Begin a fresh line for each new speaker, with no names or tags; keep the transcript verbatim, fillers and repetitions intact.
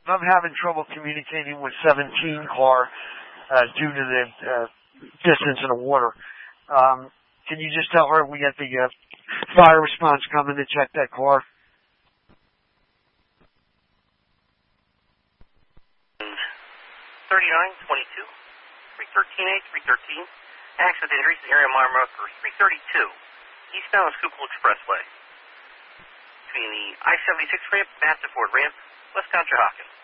I'm having trouble communicating with seventeen car uh, due to the uh, distance in the water. Um, can you just tell her we got the uh, fire response coming to check that car?
thirty-nine twenty-two, three thirteen A, three thirteen. Accident injuries in the area mile marker three thirty-two, eastbound Schuylkill Expressway. Between the I seventy-six ramp and Master Ford ramp, westbound Johawken.